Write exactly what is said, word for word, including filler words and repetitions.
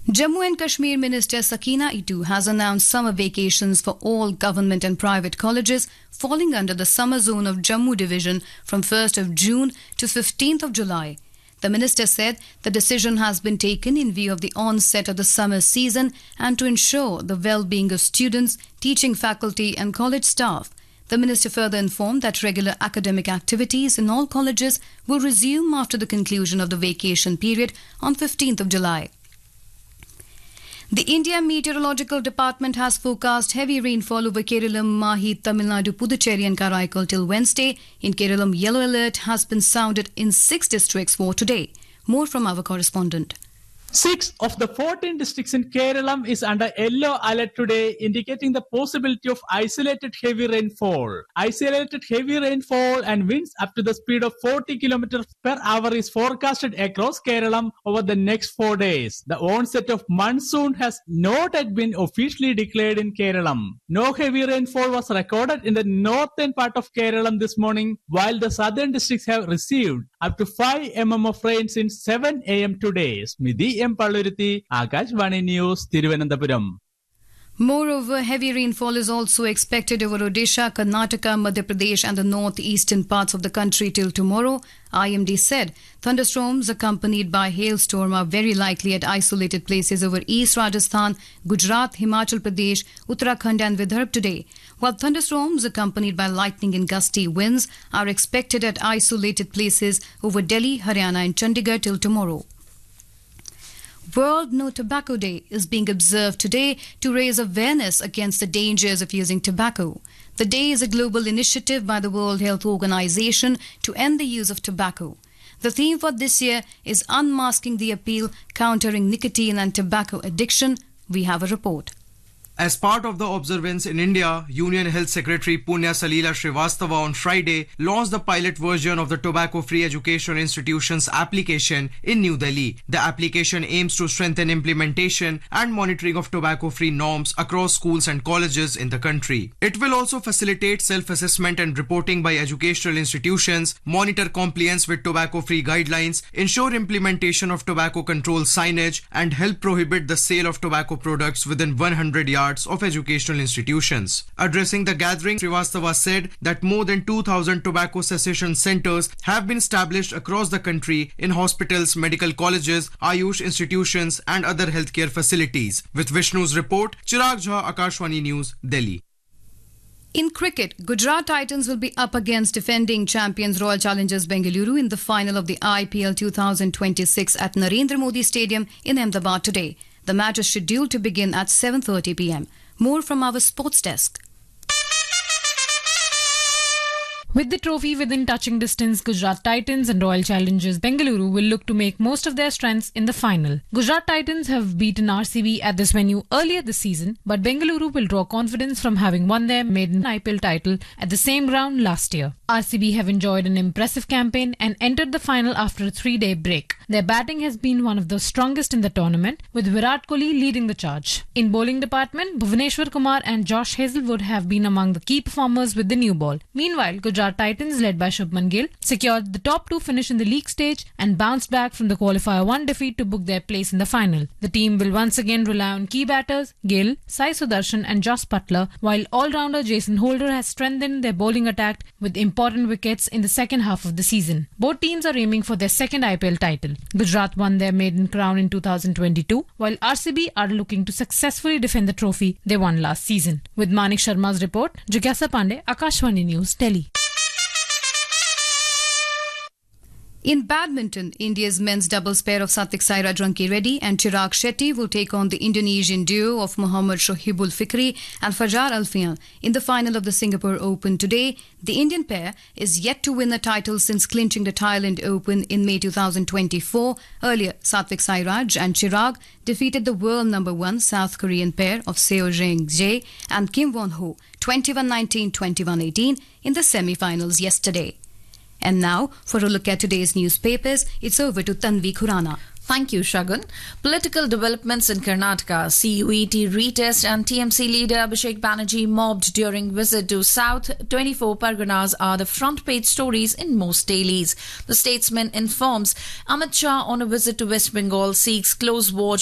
Jammu and Kashmir Minister Sakina Itu has announced summer vacations for all government and private colleges falling under the summer zone of Jammu division from first of June to fifteenth of July. The minister said the decision has been taken in view of the onset of the summer season and to ensure the well-being of students, teaching faculty and college staff. The minister further informed that regular academic activities in all colleges will resume after the conclusion of the vacation period on fifteenth of July. The India Meteorological Department has forecast heavy rainfall over Kerala, Mahi, Tamil Nadu, Puducherry and Karaikal till Wednesday. In Kerala, yellow alert has been sounded in six districts for today. More from our correspondent. Six of the fourteen districts in Kerala is under yellow alert today, indicating the possibility of isolated heavy rainfall. Isolated heavy rainfall and winds up to the speed of forty kilometers per hour is forecasted across Kerala over the next four days. The onset of monsoon has not yet been officially declared in Kerala. No heavy rainfall was recorded in the northern part of Kerala this morning, while the southern districts have received up to five millimeters of rain since seven a m today. Smidhi M. Palluruthi, Akashvani News, Thiruvananthapuram. Moreover, heavy rainfall is also expected over Odisha, Karnataka, Madhya Pradesh and the northeastern parts of the country till tomorrow. I M D said thunderstorms accompanied by hailstorm are very likely at isolated places over East Rajasthan, Gujarat, Himachal Pradesh, Uttarakhand and Vidarbha today, while thunderstorms accompanied by lightning and gusty winds are expected at isolated places over Delhi, Haryana and Chandigarh till tomorrow. World No Tobacco Day is being observed today to raise awareness against the dangers of using tobacco. The day is a global initiative by the World Health Organization to end the use of tobacco. The theme for this year is Unmasking the Appeal, Countering Nicotine and Tobacco Addiction. We have a report. As part of the observance in India, Union Health Secretary Punya Salila Srivastava on Friday launched the pilot version of the Tobacco Free Education Institutions application in New Delhi. The application aims to strengthen implementation and monitoring of tobacco-free norms across schools and colleges in the country. It will also facilitate self-assessment and reporting by educational institutions, monitor compliance with tobacco-free guidelines, ensure implementation of tobacco control signage, and help prohibit the sale of tobacco products within one hundred yards of educational institutions. Addressing the gathering, Srivastava said that more than two thousand tobacco cessation centers have been established across the country in hospitals, medical colleges, Ayush institutions and other healthcare facilities. With Vishnu's report, Chirag Jha, Akashvani News, Delhi. In cricket, Gujarat Titans will be up against defending champions Royal Challengers Bengaluru in the final of the I P L twenty twenty-six at Narendra Modi Stadium in Ahmedabad today. The match is scheduled to begin at seven thirty p m. More from our sports desk. With the trophy within touching distance, Gujarat Titans and Royal Challengers Bengaluru will look to make most of their strengths in the final. Gujarat Titans have beaten R C B at this venue earlier this season, but Bengaluru will draw confidence from having won their maiden I P L title at the same ground last year. R C B have enjoyed an impressive campaign and entered the final after a three-day break. Their batting has been one of the strongest in the tournament, with Virat Kohli leading the charge. In bowling department, Bhuvneshwar Kumar and Josh Hazlewood have been among the key performers with the new ball. Meanwhile, Gujarat Titans, led by Shubman Gill, secured the top two finish in the league stage and bounced back from the qualifier one defeat to book their place in the final. The team will once again rely on key batters Gill, Sai Sudarshan and Jos Butler, while all-rounder Jason Holder has strengthened their bowling attack with important wickets in the second half of the season. Both teams are aiming for their second I P L title. Gujarat won their maiden crown in two thousand twenty-two, while R C B are looking to successfully defend the trophy they won last season. With Manik Sharma's report, Jigyasa Pandey, Akashvani News, Delhi. In badminton, India's men's doubles pair of Satvik Sairaj Ranki-Reddy and Chirag Shetty will take on the Indonesian duo of Muhammad Shohibul Fikri and Fajar Alfian in the final of the Singapore Open today. The Indian pair is yet to win a title since clinching the Thailand Open in May two thousand twenty-four. Earlier, Satvik Sairaj and Chirag defeated the world number one South Korean pair of Seo Jang-jae and Kim Won-ho twenty-one nineteen, twenty-one eighteen in the semi-finals yesterday. And now, for a look at today's newspapers, it's over to Tanvi Khurana. Thank you, Shagun. Political developments in Karnataka. C U E T retest and T M C leader Abhishek Banerjee mobbed during visit to South twenty-four Parganas are the front page stories in most dailies. The Statesman informs Amit Shah on a visit to West Bengal seeks close watch